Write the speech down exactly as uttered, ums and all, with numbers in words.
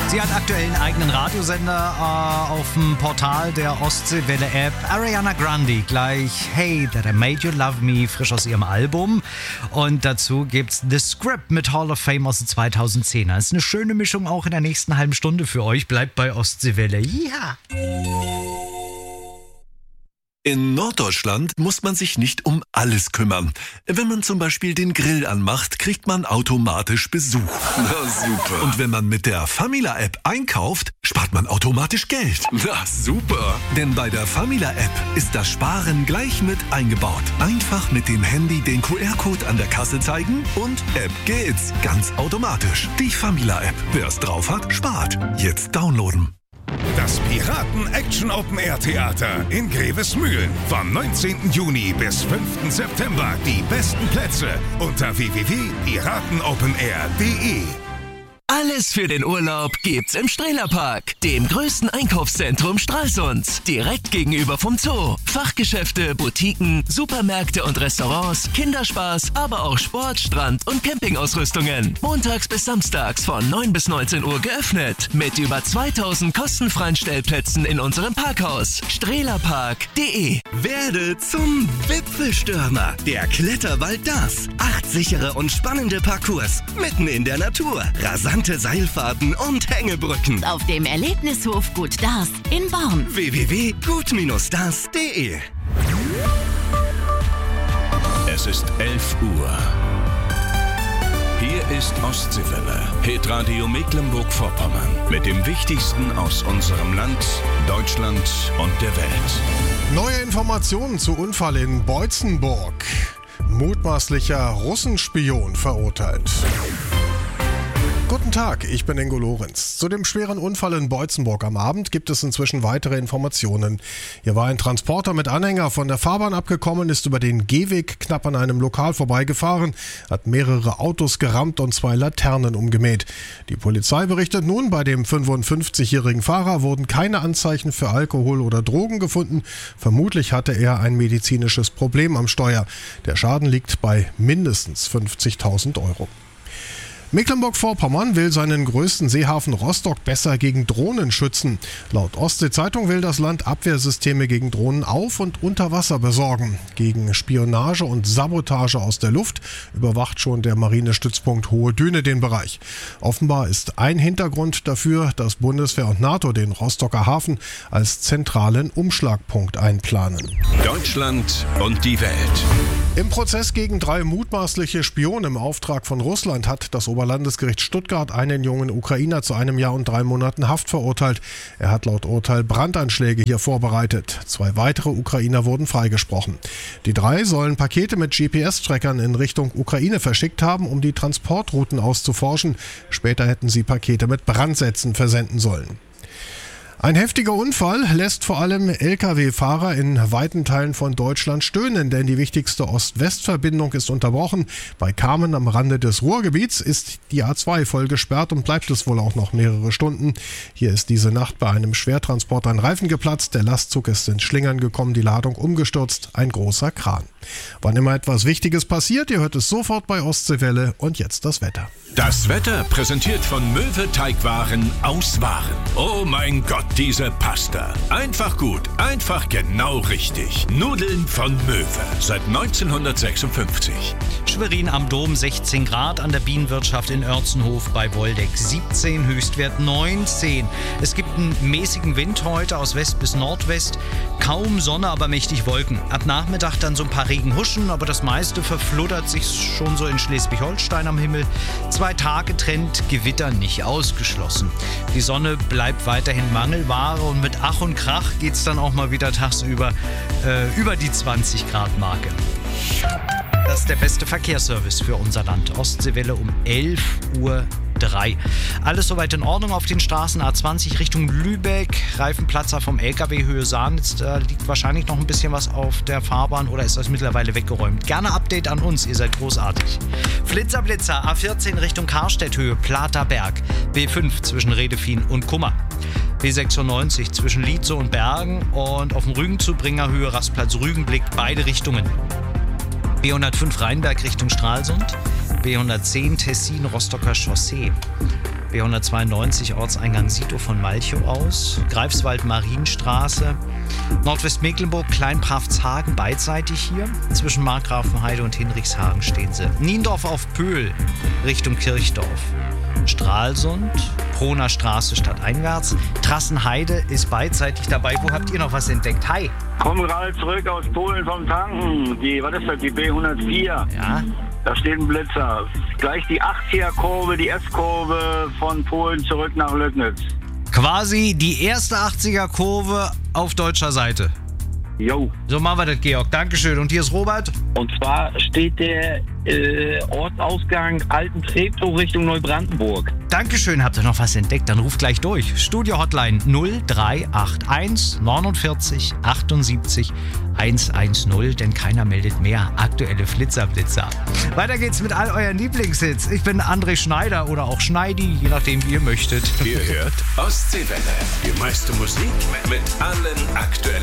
Sie hat aktuell einen eigenen Radiosender äh, auf dem Portal der Ostseewelle-App. Ariana Grande gleich Hey, That I Made You Love Me, frisch aus ihrem Album. Und dazu gibt's The Script mit Hall of Fame aus den zweitausendzehner. Das ist eine schöne Mischung auch in der nächsten halben Stunde für euch. Bleibt bei Ostseewelle. Ja. In Norddeutschland muss man sich nicht um alles kümmern. Wenn man zum Beispiel den Grill anmacht, kriegt man automatisch Besuch. Na super. Und wenn man mit der Famila-App einkauft, spart man automatisch Geld. Na super. Denn bei der Famila-App ist das Sparen gleich mit eingebaut. Einfach mit dem Handy den Q R-Code an der Kasse zeigen und App geht's. Ganz automatisch. Die Famila-App. Wer es drauf hat, spart. Jetzt downloaden. Das Piraten-Action-Open-Air-Theater in Grevesmühlen. Vom neunzehnten Juni bis fünften September. Die besten Plätze unter w w w punkt piratenopenair punkt de. Alles für den Urlaub gibt's im Strehlerpark, dem größten Einkaufszentrum Stralsunds. Direkt gegenüber vom Zoo. Fachgeschäfte, Boutiquen, Supermärkte und Restaurants, Kinderspaß, aber auch Sport, Strand- und Campingausrüstungen. Montags bis samstags von neun bis neunzehn Uhr geöffnet. Mit über zweitausend kostenfreien Stellplätzen in unserem Parkhaus. strehlerpark punkt de. Werde zum Wipfelstürmer. Der Kletterwald das. Acht sichere und spannende Parcours. Mitten in der Natur. Rasante Seilfahrten und Hängebrücken. Auf dem Erlebnishof Gut Dars in Born. w w w punkt gut Dars punkt de. Es ist elf Uhr. Hier ist Ostseewelle, Hitradio Mecklenburg-Vorpommern. Mit dem Wichtigsten aus unserem Land, Deutschland und der Welt. Neue Informationen zu Unfall in Beutzenburg. Mutmaßlicher Russenspion verurteilt. Guten Tag, ich bin Ingo Lorenz. Zu dem schweren Unfall in Beutzenburg am Abend gibt es inzwischen weitere Informationen. Hier war ein Transporter mit Anhänger von der Fahrbahn abgekommen, ist über den Gehweg knapp an einem Lokal vorbeigefahren, hat mehrere Autos gerammt und zwei Laternen umgemäht. Die Polizei berichtet nun, bei dem fünfundfünfzigjährigen Fahrer wurden keine Anzeichen für Alkohol oder Drogen gefunden. Vermutlich hatte er ein medizinisches Problem am Steuer. Der Schaden liegt bei mindestens fünfzigtausend Euro. Mecklenburg-Vorpommern will seinen größten Seehafen Rostock besser gegen Drohnen schützen. Laut Ostsee-Zeitung will das Land Abwehrsysteme gegen Drohnen auf und unter Wasser besorgen. Gegen Spionage und Sabotage aus der Luft überwacht schon der Marinestützpunkt Hohe Düne den Bereich. Offenbar ist ein Hintergrund dafür, dass Bundeswehr und NATO den Rostocker Hafen als zentralen Umschlagpunkt einplanen. Deutschland und die Welt. Im Prozess gegen drei mutmaßliche Spione im Auftrag von Russland hat das Oberlandesgericht Stuttgart einen jungen Ukrainer zu einem Jahr und drei Monaten Haft verurteilt. Er hat laut Urteil Brandanschläge hier vorbereitet. Zwei weitere Ukrainer wurden freigesprochen. Die drei sollen Pakete mit G P S-Trackern in Richtung Ukraine verschickt haben, um die Transportrouten auszuforschen. Später hätten sie Pakete mit Brandsätzen versenden sollen. Ein heftiger Unfall lässt vor allem L K W-Fahrer in weiten Teilen von Deutschland stöhnen, denn die wichtigste Ost-West-Verbindung ist unterbrochen. Bei Kamen am Rande des Ruhrgebiets ist die A zwei voll gesperrt und bleibt es wohl auch noch mehrere Stunden. Hier ist diese Nacht bei einem Schwertransport ein Reifen geplatzt, der Lastzug ist ins Schlingern gekommen, die Ladung umgestürzt, ein großer Kran. Wann immer etwas Wichtiges passiert, ihr hört es sofort bei Ostseewelle und jetzt das Wetter. Das Wetter präsentiert von Möwe Teigwaren aus Waren. Oh mein Gott, diese Pasta. Einfach gut, einfach genau richtig. Nudeln von Möwe. Seit neunzehnhundertsechsundfünfzig. Schwerin am Dom sechzehn Grad, an der Bienenwirtschaft in Oerzenhof bei Woldeck siebzehn, Höchstwert neunzehn. Es gibt einen mäßigen Wind heute aus West bis Nordwest. Kaum Sonne, aber mächtig Wolken. Ab Nachmittag dann so ein paar Regenhuschen, aber das meiste verfluttert sich schon so in Schleswig-Holstein am Himmel. Zwei Tage Trend, Gewitter nicht ausgeschlossen. Die Sonne bleibt weiterhin Mangelware und mit Ach und Krach geht's dann auch mal wieder tagsüber äh, über die zwanzig Grad Marke. Das ist der beste Verkehrsservice für unser Land. Ostseewelle um elf Uhr drei. Alles soweit in Ordnung auf den Straßen. A zwanzig Richtung Lübeck. Reifenplatzer vom L K W Höhe Sahnitz. Da liegt wahrscheinlich noch ein bisschen was auf der Fahrbahn oder ist das mittlerweile weggeräumt? Gerne Update an uns, ihr seid großartig. Flitzer Blitzer, A vierzehn Richtung Karstedt Höhe, Platerberg. B fünf zwischen Redefin und Kummer. B sechsundneunzig zwischen Lietze und Bergen und auf dem Rügenzubringer Höhe Rastplatz Rügenblick, beide Richtungen. B hundertfünf Rheinberg Richtung Stralsund, B hundertzehn Tessin Rostocker Chaussee, B hundertzweiundneunzig Ortseingang Sito von Malchow aus. Greifswald Marienstraße. Nordwestmecklenburg Kleinpraftshagen beidseitig hier. Zwischen Markgrafenheide und Hinrichshagen stehen sie. Niendorf auf Pöhl Richtung Kirchdorf. Stralsund, Proner Straße stadteinwärts. Trassenheide ist beidseitig dabei. Wo habt ihr noch was entdeckt? Hi. Komm gerade zurück aus Polen vom Tanken. Die, was ist das, die B hundertvier. Ja. Da steht ein Blitzer. Gleich die achtziger-Kurve, die S-Kurve von Polen zurück nach Löcknitz. Quasi die erste achtziger-Kurve auf deutscher Seite. Jo. So machen wir das, Georg. Dankeschön. Und hier ist Robert. Und zwar steht der äh, Ortsausgang Alten Treptow Richtung Neubrandenburg. Dankeschön. Habt ihr noch was entdeckt? Dann ruft gleich durch. Studio-Hotline null drei acht eins neunundvierzig achtundsiebzig hundertzehn, denn keiner meldet mehr. Aktuelle Flitzerblitzer. Weiter geht's mit all euren Lieblingshits. Ich bin André Schneider oder auch Schneidi, je nachdem, wie ihr möchtet. Ihr hört Ostseewelle. Die meiste Musik mit allen aktuellen